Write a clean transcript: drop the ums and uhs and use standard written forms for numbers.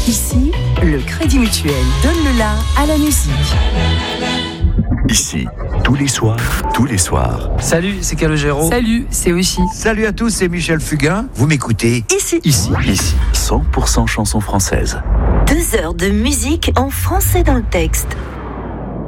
Ici, le Crédit Mutuel donne le la à la musique. Ici, tous les soirs. Salut, c'est Calogero. Salut, c'est Oshi. Salut à tous, c'est Michel Fugain. Vous m'écoutez Ici. 100% chansons françaises. 2 heures de musique en français dans le texte.